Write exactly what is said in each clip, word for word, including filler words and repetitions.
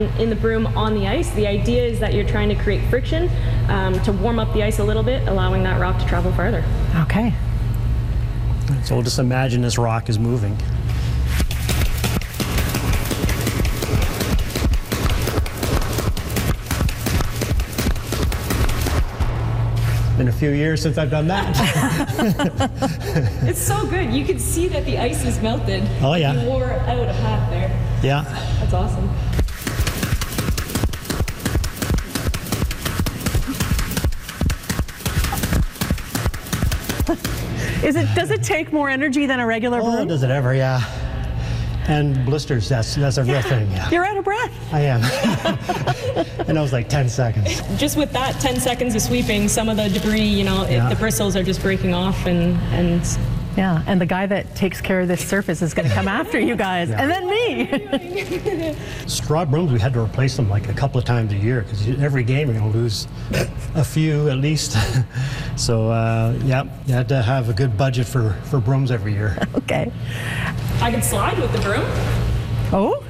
In the broom on the ice, the idea is that you're trying to create friction um, to warm up the ice a little bit, allowing that rock to travel farther. Okay. So we'll just imagine this rock is moving. Been a few years since I've done that. It's so good. You can see that the ice is melted. Oh, yeah. You wore out a path there. Yeah. That's awesome. Is it? Does it take more energy than a regular Oh, broom? does it ever? Yeah. And blisters, that's that's a real thing. Yeah. You're out of breath. I am. And that was like ten seconds. Just with that ten seconds of sweeping, some of the debris, you know, Yeah. it, the bristles are just breaking off, and and Yeah, and the guy that takes care of this surface is going to come after you guys, Yeah. and then me. Straw brooms, we had to replace them like a couple of times a year because every game you're going to lose a few at least. So, uh, yeah, you had to have a good budget for, for brooms every year. Okay. I can slide with the broom. Oh.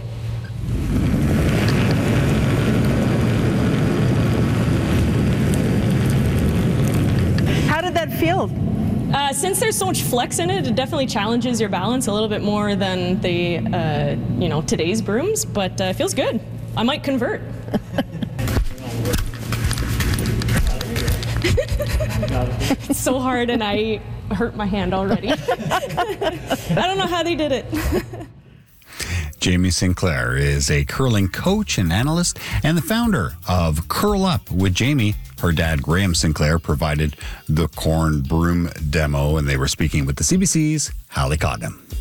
How did that feel? Uh, since there's so much flex in it, it definitely challenges your balance a little bit more than the, uh, you know, today's brooms, but uh, it feels good. I might convert. It's so hard, and I hurt my hand already. I don't know how they did it. Jamie Sinclair is a curling coach and analyst and the founder of Curl Up with Jamie. Her dad, Graham Sinclair, provided the corn broom demo, and they were speaking with the C B C's Hallie Cotnam.